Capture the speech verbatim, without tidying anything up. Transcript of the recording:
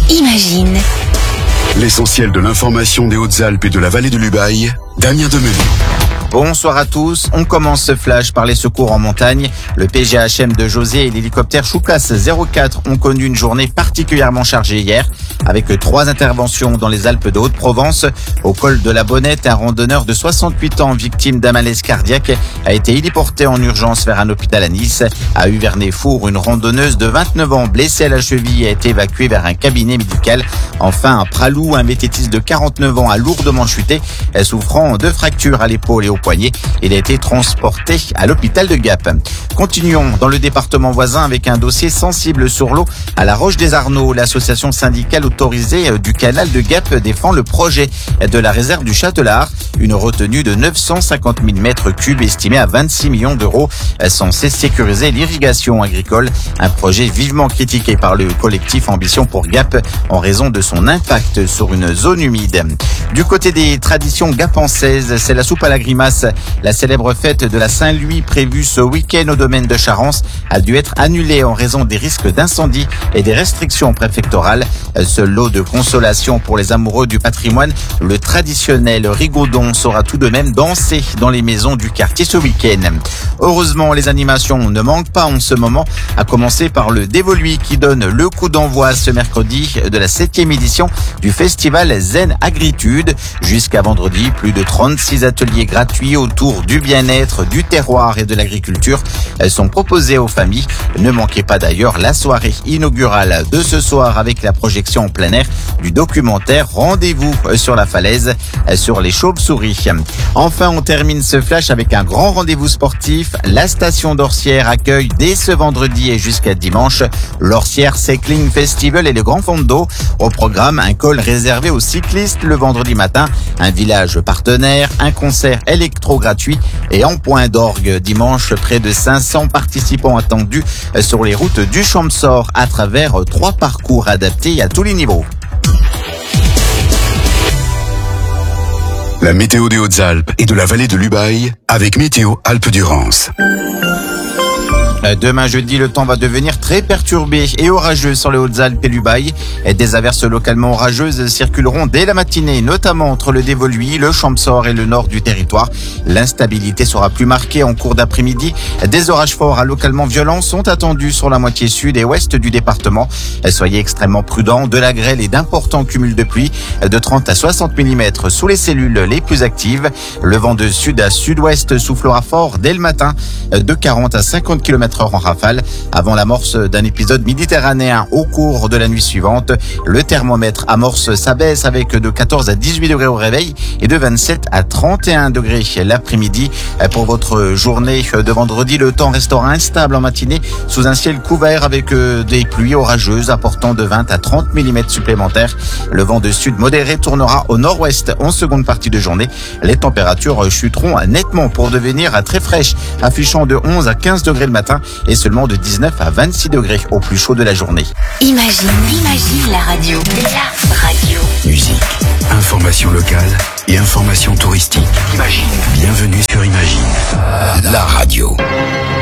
Imagine. L'essentiel de l'information des Hautes-Alpes et de la vallée de l'Ubaye, Damien Demenu. Bonsoir à tous. On commence ce flash par les secours en montagne. Le P G H M de José et l'hélicoptère Choucas zéro quatre ont connu une journée particulièrement chargée hier, avec trois interventions dans les Alpes de Haute-Provence. Au col de la Bonnette, un randonneur de soixante-huit ans, victime d'un malaise cardiaque, a été héliporté en urgence vers un hôpital à Nice. À Huvernay-Four, une randonneuse de vingt-neuf ans, blessée à la cheville, a été évacuée vers un cabinet médical. Enfin, à Pralou, un mététiste de quarante-neuf ans a lourdement chuté, souffrant de fractures à l'épaule et au poignet. Il a été transporté à l'hôpital de Gap. Continuons dans le département voisin avec un dossier sensible sur l'eau. À la Roche-des-Arnaud, l'association syndicale autorisée du canal de Gap défend le projet de la réserve du Châtelard, une retenue de neuf cent cinquante mille mètres cubes estimée à vingt-six millions d'euros, censée sécuriser l'irrigation agricole. Un projet vivement critiqué par le collectif Ambition pour Gap en raison de son impact sur une zone humide. Du côté des traditions gapençaises, c'est la soupe à la grimace. La célèbre fête de la Saint-Louis prévue ce week-end au domaine de Charence a dû être annulée en raison des risques d'incendie et des restrictions préfectorales. Ce lot de consolation pour les amoureux du patrimoine, le traditionnel rigaudon saura tout de même danser dans les maisons du quartier ce week-end. Heureusement, les animations ne manquent pas en ce moment, à commencer par le Dévoluy qui donne le coup d'envoi ce mercredi de la septième édition du festival Zen Agritude. Jusqu'à vendredi, plus de trente-six ateliers gratuits autour du bien-être, du terroir et de l'agriculture sont proposés aux familles. Ne manquez pas d'ailleurs la soirée inaugurale de ce soir avec la projection en plein air du documentaire Rendez-vous sur la falaise sur les chauves-souris. Enfin, on termine ce flash avec un grand rendez-vous sportif. La station d'Orsières accueille dès ce vendredi et jusqu'à dimanche l'Orsières Cycling Festival et le Grand Fondo. Au programme, un col réservé aux cyclistes le vendredi matin, un village partenaire, un concert électro gratuit et en point d'orgue dimanche, près de cinq cents participants attendus sur les routes du Champsaur à travers trois parcours adaptés à tous les niveaux. La météo des Hautes-Alpes et de la vallée de l'Ubaye avec Météo Alpes-Durance. Demain jeudi, le temps va devenir très perturbé et orageux sur les Hautes-Alpes et l'Ubaye. Des averses localement orageuses circuleront dès la matinée, notamment entre le Dévoluy, le Champsaur et le nord du territoire. L'instabilité sera plus marquée en cours d'après-midi. Des orages forts à localement violents sont attendus sur la moitié sud et ouest du département. Soyez extrêmement prudents, de la grêle et d'importants cumuls de pluie de trente à soixante millimètres sous les cellules les plus actives. Le vent de sud à sud-ouest soufflera fort dès le matin de quarante à cinquante kilomètres heure en rafale avant l'amorce d'un épisode méditerranéen au cours de la nuit suivante. Le thermomètre amorce sa baisse avec de quatorze à dix-huit degrés au réveil et de vingt-sept à trente et un degrés l'après-midi. Pour votre journée de vendredi, le temps restera instable en matinée sous un ciel couvert avec des pluies orageuses apportant de vingt à trente millimètres supplémentaires. Le vent de sud modéré tournera au nord-ouest en seconde partie de journée. Les températures chuteront nettement pour devenir très fraîches, affichant de onze à quinze degrés le matin et seulement de dix-neuf à vingt-six degrés au plus chaud de la journée. Imagine, imagine la radio. La radio. Musique, information locale et information touristique. Imagine. Bienvenue sur Imagine, la radio.